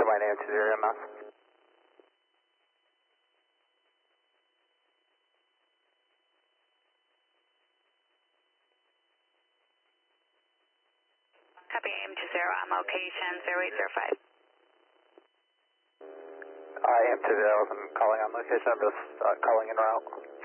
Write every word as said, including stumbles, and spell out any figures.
my name to zero M S. Copy A M two zero on location zero eight zero five. I am to zero, I'm calling on location, I'm just uh, calling en route.